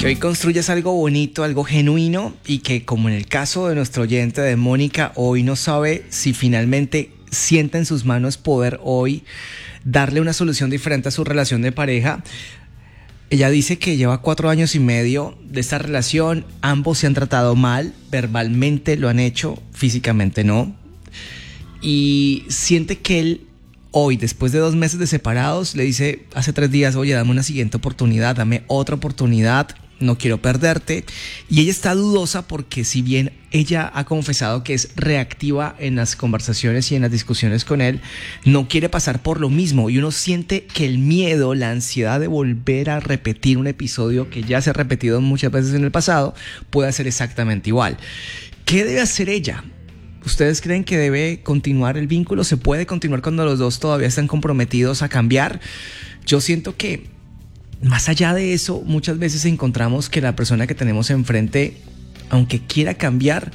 Que hoy construyas algo bonito, algo genuino y que, como en el caso de nuestro oyente de Mónica, hoy no sabe si finalmente sienta en sus manos poder hoy darle una solución diferente a su relación de pareja. Ella dice que lleva 4 años y medio de esta relación, ambos se han tratado mal, verbalmente lo han hecho, físicamente no, y siente que él hoy, después de 2 meses de separados, le dice hace 3 días, oye, dame una siguiente oportunidad, dame otra oportunidad, no quiero perderte. Y ella está dudosa porque, si bien ella ha confesado que es reactiva en las conversaciones y en las discusiones con él, no quiere pasar por lo mismo, y uno siente que el miedo, la ansiedad de volver a repetir un episodio que ya se ha repetido muchas veces en el pasado, puede ser exactamente igual. ¿Qué debe hacer ella? ¿Ustedes creen que debe continuar el vínculo? ¿Se puede continuar cuando los dos todavía están comprometidos a cambiar? Yo siento que más allá de eso, muchas veces encontramos que la persona que tenemos enfrente, aunque quiera cambiar,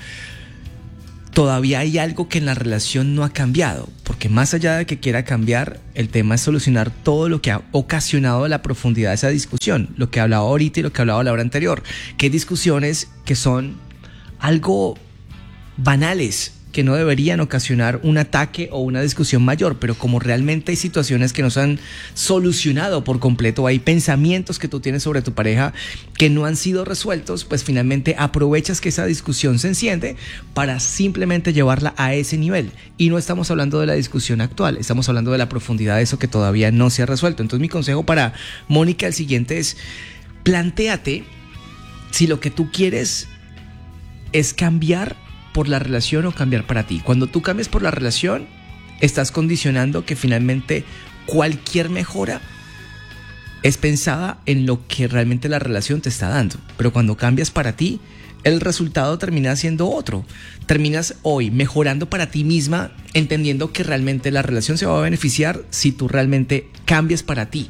todavía hay algo que en la relación no ha cambiado. Porque más allá de que quiera cambiar, el tema es solucionar todo lo que ha ocasionado la profundidad de esa discusión. Lo que hablaba ahorita y lo que hablaba la hora anterior. Que hay discusiones que son algo banales, que no deberían ocasionar un ataque o una discusión mayor, pero como realmente hay situaciones que no se han solucionado por completo, hay pensamientos que tú tienes sobre tu pareja que no han sido resueltos, pues finalmente aprovechas que esa discusión se enciende para simplemente llevarla a ese nivel. Y no estamos hablando de la discusión actual, estamos hablando de la profundidad de eso que todavía no se ha resuelto. Entonces mi consejo para Mónica el siguiente es: plantéate si lo que tú quieres es cambiar por la relación o cambiar para ti. Cuando tú cambias por la relación, estás condicionando que finalmente cualquier mejora es pensada en lo que realmente la relación te está dando. Pero cuando cambias para ti, el resultado termina siendo otro. Terminas hoy mejorando para ti misma, entendiendo que realmente la relación se va a beneficiar si tú realmente cambias para ti.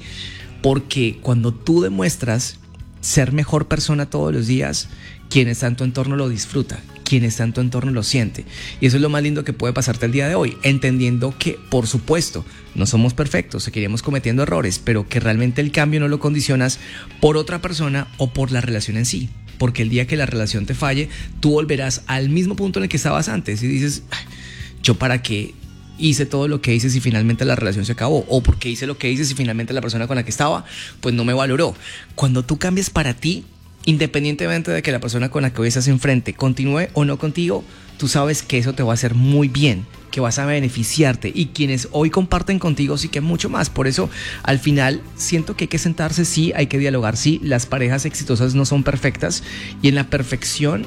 Porque cuando tú demuestras ser mejor persona todos los días, quien está en tu entorno lo disfruta, quien está en tu entorno lo siente. Y eso es lo más lindo que puede pasarte el día de hoy, entendiendo que, por supuesto, no somos perfectos, seguiremos cometiendo errores, pero que realmente el cambio no lo condicionas por otra persona o por la relación en sí. Porque el día que la relación te falle, tú volverás al mismo punto en el que estabas antes y dices, ¿yo para qué hice todo lo que hice si finalmente la relación se acabó? ¿O por qué hice lo que hice si finalmente la persona con la que estaba pues no me valoró? Cuando tú cambias para ti, independientemente de que la persona con la que hoy estás enfrente continúe o no contigo, tú sabes que eso te va a hacer muy bien, que vas a beneficiarte, y quienes hoy comparten contigo sí que mucho más. Por eso al final siento que hay que sentarse, sí, hay que dialogar, sí, las parejas exitosas no son perfectas, y en la perfección,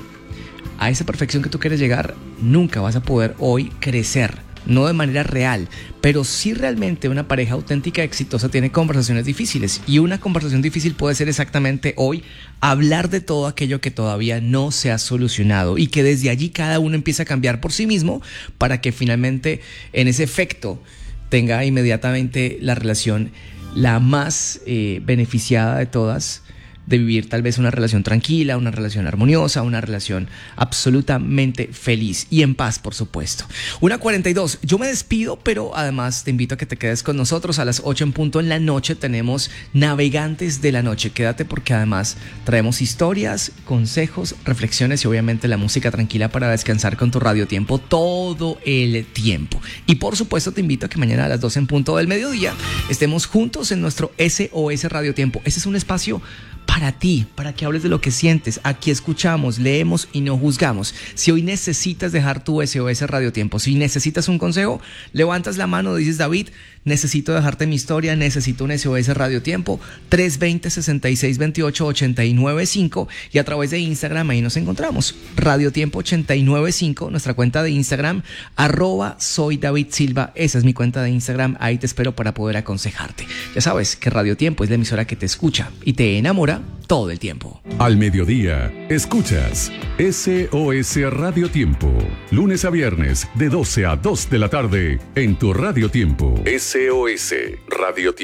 a esa perfección que tú quieres llegar, nunca vas a poder hoy crecer. No de manera real, pero sí realmente una pareja auténtica exitosa tiene conversaciones difíciles, y una conversación difícil puede ser exactamente hoy hablar de todo aquello que todavía no se ha solucionado, y que desde allí cada uno empieza a cambiar por sí mismo para que finalmente en ese efecto tenga inmediatamente la relación la más beneficiada de todas, de vivir tal vez una relación tranquila, una relación armoniosa, una relación absolutamente feliz y en paz, por supuesto. 1:42, yo me despido, pero además te invito a que te quedes con nosotros. A las 8 en punto en la noche tenemos Navegantes de la Noche. Quédate, porque además traemos historias, consejos, reflexiones y obviamente la música tranquila para descansar con tu Radio Tiempo todo el tiempo. Y por supuesto te invito a que mañana a las 12 en punto del mediodía estemos juntos en nuestro SOS Radio Tiempo. Ese es un espacio para ti, para que hables de lo que sientes. Aquí escuchamos, leemos y no juzgamos. Si hoy necesitas dejar tu SOS Radio Tiempo, si necesitas un consejo, levantas la mano, dices: David, necesito dejarte mi historia, necesito un SOS Radio Tiempo. 320-6628-895, y a través de Instagram ahí nos encontramos, Radio Tiempo 895, nuestra cuenta de Instagram, @soy David Silva, esa es mi cuenta de Instagram. Ahí te espero para poder aconsejarte. Ya sabes que Radio Tiempo es la emisora que te escucha y te enamora todo el tiempo. Al mediodía, escuchas SOS Radio Tiempo. Lunes a viernes, de 12 a 2 de la tarde, en tu Radio Tiempo. SOS Radio Tiempo.